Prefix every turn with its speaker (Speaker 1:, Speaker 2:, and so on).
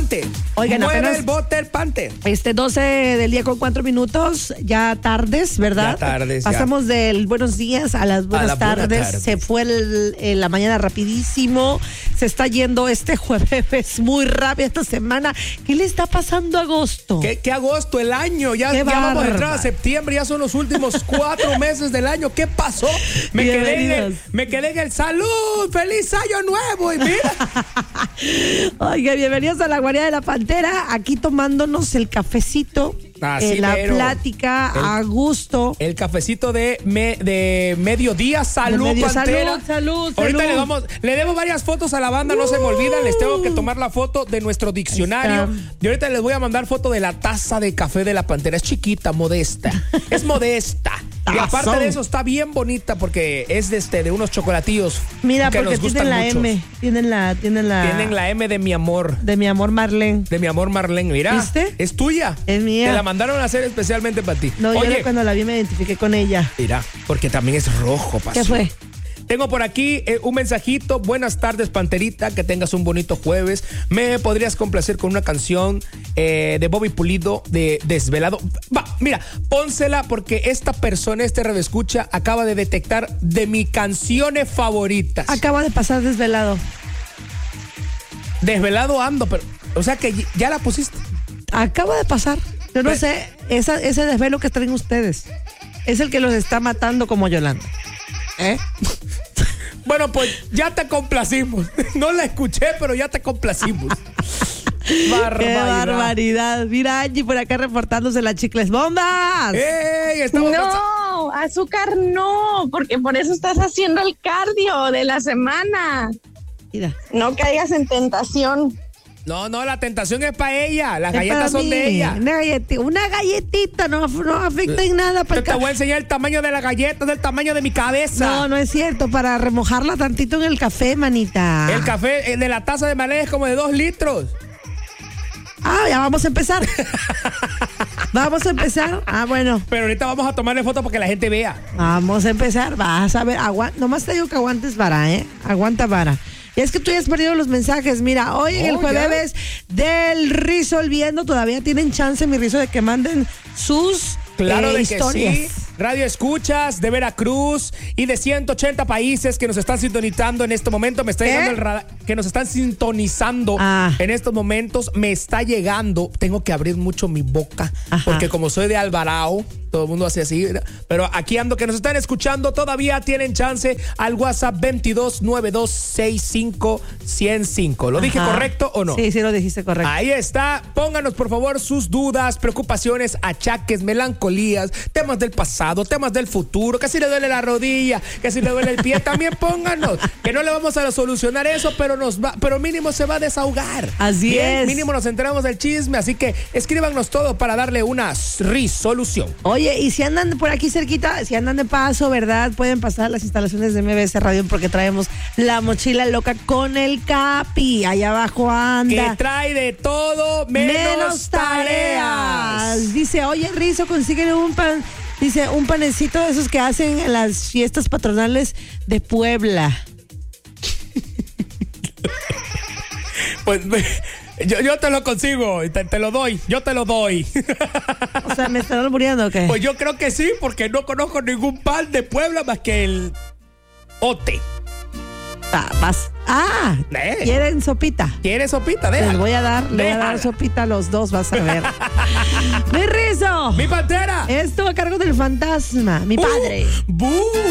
Speaker 1: Pante.
Speaker 2: Oigan,
Speaker 1: mueve
Speaker 2: apenas
Speaker 1: el bote el Pante.
Speaker 2: 12 del día con 4 minutos, ya tardes, ¿verdad?
Speaker 1: Ya tardes, ya.
Speaker 2: Pasamos del buenos días a las buenas tardes. Se fue la mañana rapidísimo. Se está yendo este jueves muy rápido esta semana. ¿Qué le está pasando a agosto?
Speaker 1: ¿Qué agosto? El año. Ya vamos a entrar a septiembre. Ya son los últimos 4 meses del año. ¿Qué pasó? Me quedé en el salud. ¡Feliz año nuevo! Y mira.
Speaker 2: Oiga, bienvenidos a la guarida de la Pantera. Aquí tomándonos el cafecito. La plática a gusto.
Speaker 1: El cafecito de mediodía. Salud, Pantera.
Speaker 2: Salud.
Speaker 1: Ahorita le debo varias fotos a la banda, no se me olvidan. Les tengo que tomar la foto de nuestro diccionario. Y ahorita les voy a mandar foto de la taza de café de la Pantera. Es chiquita, modesta. Es modesta. Y aparte de eso está bien bonita porque es de unos chocolatillos.
Speaker 2: Mira,
Speaker 1: que
Speaker 2: porque
Speaker 1: nos gustan
Speaker 2: tienen la
Speaker 1: muchos.
Speaker 2: M. Tienen
Speaker 1: la M de mi amor.
Speaker 2: De mi amor Marlene.
Speaker 1: De mi amor Marlene. Mira.
Speaker 2: ¿Viste?
Speaker 1: Es tuya.
Speaker 2: Es mía.
Speaker 1: Te la mandaron a hacer especialmente para ti.
Speaker 2: No,
Speaker 1: oye,
Speaker 2: yo cuando la vi me identifiqué con ella.
Speaker 1: Mira, porque también es rojo, pasó.
Speaker 2: ¿Qué fue?
Speaker 1: Tengo por aquí un mensajito. Buenas tardes, Panterita. Que tengas un bonito jueves. ¿Me podrías complacer con una canción de Bobby Pulido de Desvelado? Va, mira, pónsela porque esta persona, este redescucha, acaba de detectar de mis canciones favoritas.
Speaker 2: Acaba de pasar Desvelado.
Speaker 1: Desvelado ando, pero, o sea que ya la pusiste.
Speaker 2: Acaba de pasar. Yo no sé, ese desvelo que traen ustedes es el que los está matando como Yolanda.
Speaker 1: Bueno, pues ya te complacimos. No la escuché, pero ya te complacimos.
Speaker 2: ¡Qué barbaridad! Mira, Angie por acá reportándose las chicles bombas.
Speaker 1: ¡Ey!
Speaker 3: No, azúcar no, porque por eso estás haciendo el cardio de la semana.
Speaker 2: Mira.
Speaker 3: No caigas en tentación.
Speaker 1: No, la tentación es para ella. Las galletas son de ella.
Speaker 2: Una galletita no afecta en nada.
Speaker 1: Te voy a enseñar el tamaño de la galleta, del tamaño de mi cabeza.
Speaker 2: No es cierto. Para remojarla tantito en el café, manita.
Speaker 1: El café de la taza de Malé es como de 2 litros.
Speaker 2: Ya vamos a empezar. Bueno.
Speaker 1: Pero ahorita vamos a tomarle foto para que la gente vea.
Speaker 2: Vamos a empezar. Vas a ver. Nomás te digo que aguantes vara, Aguanta vara. Y es que tú ya has perdido los mensajes. Mira, hoy en el jueves del Rizo el Viendo, todavía tienen chance, mi Rizo, de que manden sus historias.
Speaker 1: Que sí. Radio escuchas de Veracruz y de 180 países que nos están sintonizando en este momento. Me está llegando el radar, que nos están sintonizando en estos momentos. Me está llegando. Tengo que abrir mucho mi boca. Porque como soy de Alvarado, todo el mundo hace así. Pero aquí ando, que nos están escuchando, todavía tienen chance al WhatsApp 2292651005. ¿Lo dije correcto o no?
Speaker 2: Sí, lo dijiste correcto.
Speaker 1: Ahí está. Pónganos, por favor, sus dudas, preocupaciones, achaques, melancolías, temas del pasado, temas del futuro, que si le duele la rodilla, que si le duele el pie, también pónganos, que no le vamos a solucionar eso, pero mínimo se va a desahogar.
Speaker 2: Así es.
Speaker 1: Mínimo nos enteramos del chisme, así que escríbanos todo para darle una resolución.
Speaker 2: Oye, y si andan por aquí cerquita, si andan de paso, ¿verdad? Pueden pasar a las instalaciones de MBS Radio porque traemos la mochila loca con el Capi. Allá abajo anda.
Speaker 1: Que trae de todo menos tareas.
Speaker 2: Dice, oye, Rizo, consíguele un pan. Dice, un panecito de esos que hacen en las fiestas patronales de Puebla.
Speaker 1: Pues yo te lo consigo, te lo doy, yo te lo doy.
Speaker 2: O sea, ¿me están muriendo o qué?
Speaker 1: Pues yo creo que sí, porque no conozco ningún pan de Puebla más que el ote.
Speaker 2: ¿Quieren sopita?
Speaker 1: ¿Quieres sopita? Déjala.
Speaker 2: Les voy a dar sopita a los dos, vas a ver. ¡Mi Rizo!
Speaker 1: ¡Mi Pantera!
Speaker 2: Esto a cargo del fantasma, mi padre.